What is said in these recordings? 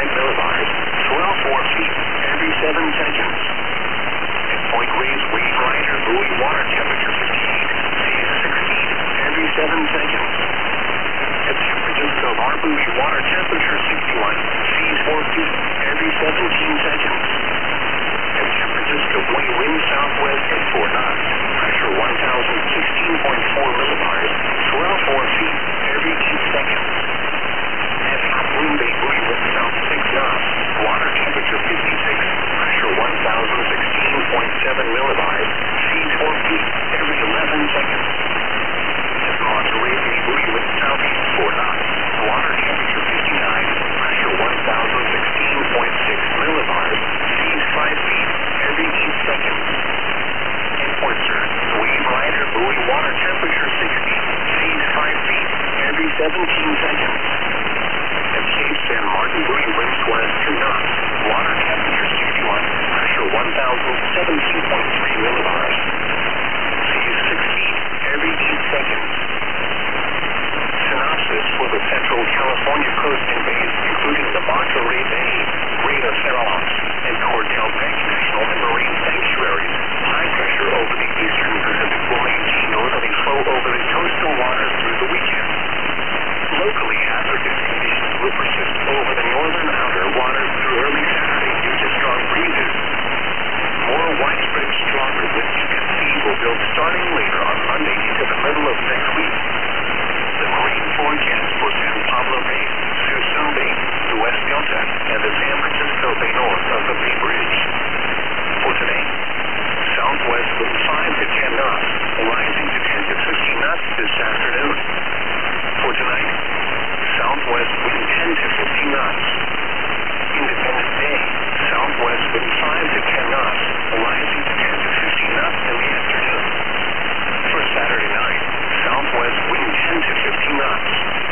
millibars. Swell 4 feet every 7 seconds. At Point Reyes, wave rider, buoy water temperature 58. Seas 16 every 7 seconds. At San Francisco, our buoy water temperature 61. Seas 4 feet every 17 seconds. At San Francisco, buoy wind southwest at 4 knots. Pressure 1,016.4 millibars. Swell 4 feet every 8 seconds. At Half Moon Bay, buoy wind south 6 knots. Water temperature 56. Pressure 1,016.7 millibars. Seas 4 feet every 11 seconds. At Monterey Bay, buoy wind southeast 4 knots. Water temperature 59. Pressure 1,016.6 millibars. Seas 5 feet every 8 seconds. At Port Stern, wave rider, buoy water temperature 60. Seas 5 feet every 17 seconds. At Cape San Martin, buoy winds west 2 knots. Water temperature 61. Pressure 1,017.3 millibars. Seas 6 feet every 8 seconds. Synopsis for the Central California coast and bays, including the Monterey Bay, Greater Farallons, and Cordell Bank National and Marine Sanctuaries. High pressure over the eastern Pacific will maintain northerly flow over the coastal waters through the weekend. Locally, hazardous conditions will persist over the northern outer waters through early Saturday due to strong breezes. More widespread, stronger winds and seas will build starting later on Monday into the middle of next week. The marine forecast for San Pablo Bay, Suisun Bay, the West Delta, and the San Francisco Bay north of the Bay Bridge. For today, southwest wind 5 to 10 knots, rising to 10 to 15 knots this afternoon. For tonight, southwest wind 10 to 15 knots. Independence Day, southwest wind 5 to 10 knots, rising to 10 to 15 knots in the afternoon. For Saturday night, southwest wind 10 to 15 knots.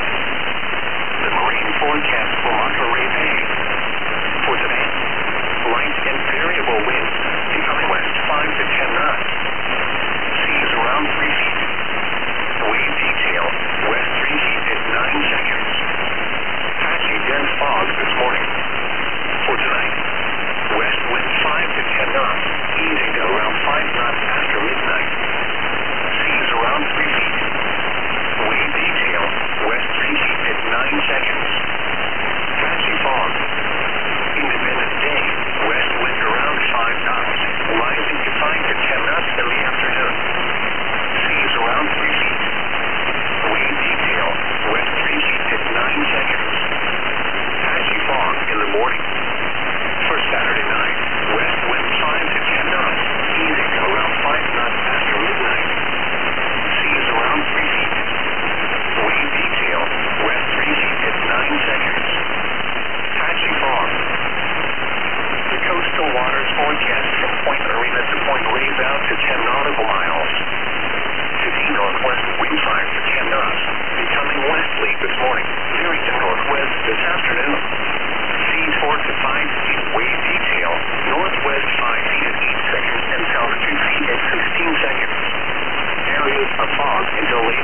The marine forecast for Monterey Bay. For today, light and variable winds, becoming west 5 to 10 knots. Seas around 3 feet. Wave detail, west 3 feet at 9 seconds. Patchy dense fog this morning. For tonight, west wind 5 to 10 knots, easing to around 5 knots after midnight. Seas around 3 feet. Wave detail, west 3 feet at 9 seconds. Patchy fog. Independence Day, west wind around 5 knots, rising to 5 to 10 knots in the afternoon. Seas around 3 feet. Wave detail, west 3 feet at 9 seconds. Patchy fog in the morning. For Saturday night, west wind 5 to 10 knots, easing to around 5 knots after midnight. Seas around 3 feet. Wave detail, west 3 feet at 9 seconds. Patchy fog. The coastal waters forecast from Point Arena to Point Reyes out to 10 nautical miles. Today, northwest wind 5 to 10 knots, becoming westerly this morning, veering to northwest this afternoon. Seas 4 to 5 feet, wave detail, northwest 5 feet at 8 seconds and south 2 feet at 16 seconds. Areas of fog until late